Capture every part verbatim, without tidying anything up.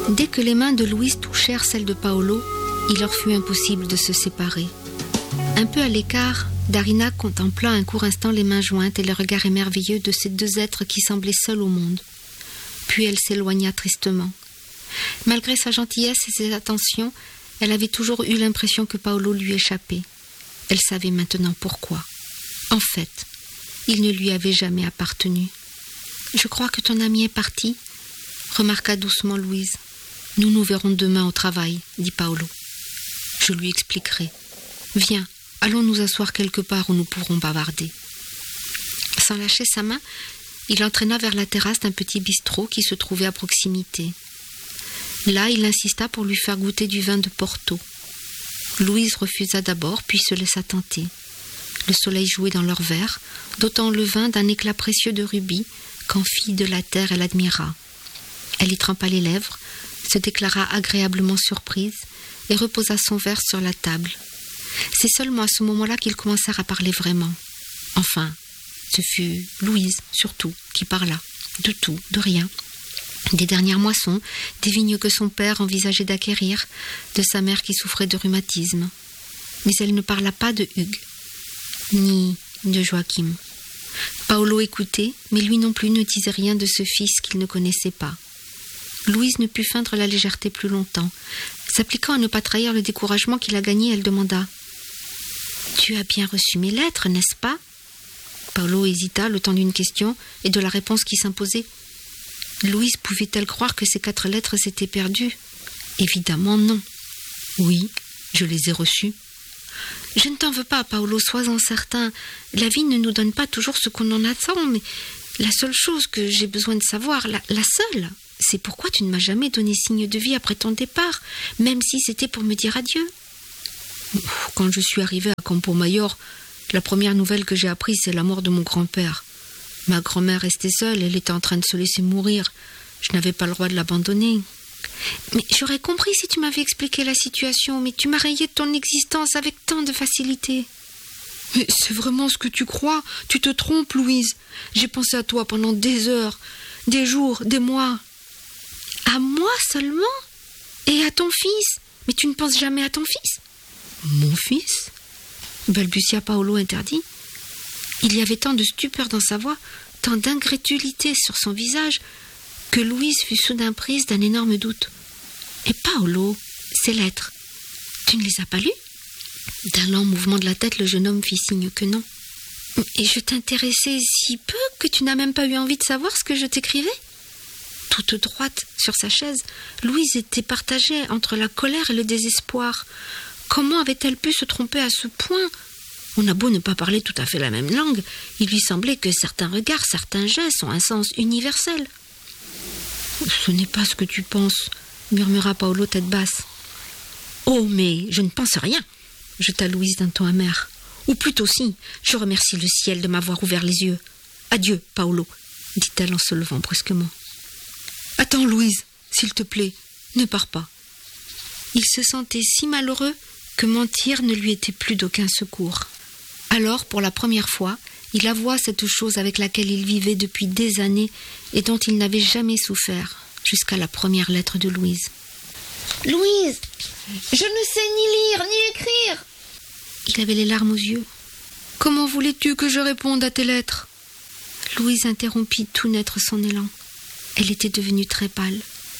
Dès que les mains de Louise touchèrent celles de Paolo, il leur fut impossible de se séparer. Un peu à l'écart, Darina contempla un court instant les mains jointes et le regard émerveilleux de ces deux êtres qui semblaient seuls au monde. Puis elle s'éloigna tristement. Malgré sa gentillesse et ses attentions, elle avait toujours eu l'impression que Paolo lui échappait. Elle savait maintenant pourquoi. En fait, il ne lui avait jamais appartenu. « Je crois que ton ami est parti », remarqua doucement Louise. « Nous nous verrons demain au travail », dit Paolo. « Je lui expliquerai. Viens, allons nous asseoir quelque part où nous pourrons bavarder. » Sans lâcher sa main, il entraîna vers la terrasse d'un petit bistrot qui se trouvait à proximité. Là, il insista pour lui faire goûter du vin de Porto. Louise refusa d'abord, puis se laissa tenter. Le soleil jouait dans leurs verres, dotant le vin d'un éclat précieux de rubis, qu'en fille de la terre elle admira. Elle y trempa les lèvres, se déclara agréablement surprise et reposa son verre sur la table. C'est seulement à ce moment-là qu'ils commencèrent à parler vraiment. Enfin, ce fut Louise, surtout, qui parla. De tout, de rien. Des dernières moissons, des vignes que son père envisageait d'acquérir, de sa mère qui souffrait de rhumatisme. Mais elle ne parla pas de Hugues, ni de Joachim. Paolo écoutait, mais lui non plus ne disait rien de ce fils qu'il ne connaissait pas. Louise ne put feindre la légèreté plus longtemps. S'appliquant à ne pas trahir le découragement qu'il a gagné, elle demanda « Tu as bien reçu mes lettres, n'est-ce pas ?» Paolo hésita le temps d'une question et de la réponse qui s'imposait. Louise pouvait-elle croire que ces quatre lettres s'étaient perdues ? Évidemment non. Oui, je les ai reçues. Je ne t'en veux pas, Paolo, sois-en certain. La vie ne nous donne pas toujours ce qu'on en attend, mais la seule chose que j'ai besoin de savoir, la, la seule, c'est pourquoi tu ne m'as jamais donné signe de vie après ton départ, même si c'était pour me dire adieu. Quand je suis arrivée à Campo Mayor, la première nouvelle que j'ai apprise, c'est la mort de mon grand-père. Ma grand-mère restait seule, elle était en train de se laisser mourir. Je n'avais pas le droit de l'abandonner. Mais j'aurais compris si tu m'avais expliqué la situation, mais tu m'as rayé de ton existence avec tant de facilité. Mais c'est vraiment ce que tu crois ? Tu te trompes, Louise. J'ai pensé à toi pendant des heures, des jours, des mois. À moi seulement ? Et à ton fils ? Mais tu ne penses jamais à ton fils ? Mon fils ? Balbutia Paolo interdit. Il y avait tant de stupeur dans sa voix, tant d'incrédulité sur son visage, que Louise fut soudain prise d'un énorme doute. « Et Paolo, ces lettres, tu ne les as pas lues ?» D'un lent mouvement de la tête, le jeune homme fit signe que non. « Et je t'intéressais si peu que tu n'as même pas eu envie de savoir ce que je t'écrivais ?» Toute droite sur sa chaise, Louise était partagée entre la colère et le désespoir. Comment avait-elle pu se tromper à ce point ? On a beau ne pas parler tout à fait la même langue, il lui semblait que certains regards, certains gestes ont un sens universel. « Ce n'est pas ce que tu penses, » murmura Paolo tête basse. « Oh, mais je ne pense rien !» jeta Louise d'un ton amer. « Ou plutôt si, je remercie le ciel de m'avoir ouvert les yeux. Adieu, Paolo, » dit-elle en se levant brusquement. « Attends, Louise, s'il te plaît, ne pars pas. » Il se sentait si malheureux que mentir ne lui était plus d'aucun secours. Alors, pour la première fois, il avoua cette chose avec laquelle il vivait depuis des années et dont il n'avait jamais souffert, jusqu'à la première lettre de Louise. « Louise, je ne sais ni lire ni écrire !» Il avait les larmes aux yeux. « Comment voulais-tu que je réponde à tes lettres ?» Louise interrompit tout net son élan. Elle était devenue très pâle.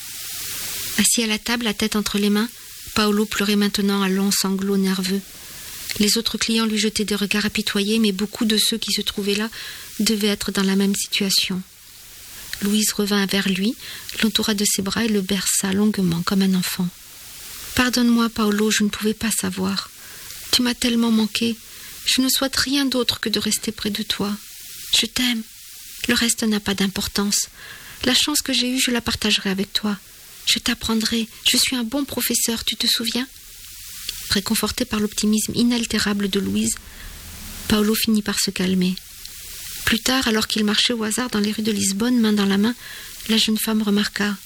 Assis à la table, la tête entre les mains, Paolo pleurait maintenant à longs sanglots nerveux. Les autres clients lui jetaient des regards apitoyés, mais beaucoup de ceux qui se trouvaient là devaient être dans la même situation. Louise revint vers lui, l'entoura de ses bras et le berça longuement comme un enfant. « Pardonne-moi, Paolo, je ne pouvais pas savoir. Tu m'as tellement manqué. Je ne souhaite rien d'autre que de rester près de toi. Je t'aime. Le reste n'a pas d'importance. La chance que j'ai eue, je la partagerai avec toi. Je t'apprendrai. Je suis un bon professeur, tu te souviens ?» Réconforté par l'optimisme inaltérable de Louise, Paolo finit par se calmer. Plus tard, alors qu'il marchait au hasard dans les rues de Lisbonne, main dans la main, la jeune femme remarqua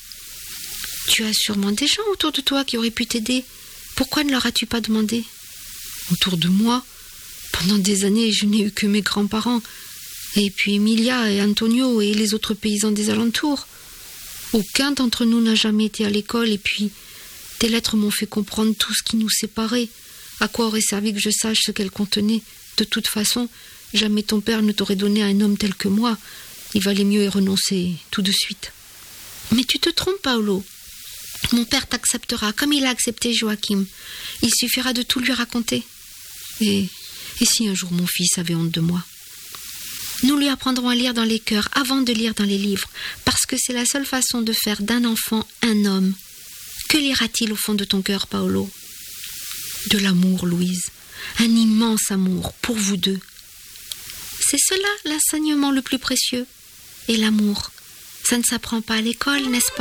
« Tu as sûrement des gens autour de toi qui auraient pu t'aider. Pourquoi ne leur as-tu pas demandé ?»« Autour de moi ? Pendant des années, je n'ai eu que mes grands-parents. Et puis Emilia et Antonio et les autres paysans des alentours. Aucun d'entre nous n'a jamais été à l'école, et puis tes lettres m'ont fait comprendre tout ce qui nous séparait. À quoi aurait servi que je sache ce qu'elles contenaient? De toute façon, jamais ton père ne t'aurait donné à un homme tel que moi. Il valait mieux y renoncer tout de suite. Mais tu te trompes, Paolo. Mon père t'acceptera, comme il a accepté Joachim. Il suffira de tout lui raconter. Et, et si un jour mon fils avait honte de moi? Nous lui apprendrons à lire dans les cœurs avant de lire dans les livres, parce que c'est la seule façon de faire d'un enfant un homme. Que lira-t-il au fond de ton cœur, Paolo? De l'amour, Louise. Un immense amour pour vous deux. C'est cela l'enseignement le plus précieux. Et l'amour, ça ne s'apprend pas à l'école, n'est-ce pas ?